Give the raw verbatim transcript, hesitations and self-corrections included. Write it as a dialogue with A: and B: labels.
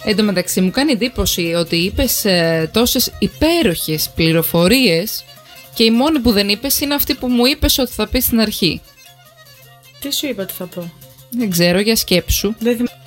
A: Εν τω μεταξύ μου κάνει εντύπωση ότι είπες ε, τόσες υπέροχες πληροφορίες και η μόνη που δεν είπες είναι αυτή που μου είπες ότι θα πεις στην αρχή.
B: Τι σου είπα ότι θα πω?
A: Δεν ξέρω, για σκέψου.
B: Δεν θυμάμαι.